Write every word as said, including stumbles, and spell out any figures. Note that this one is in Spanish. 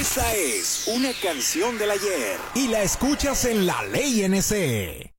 Esta es una canción del ayer y la escuchas en La Ley N C.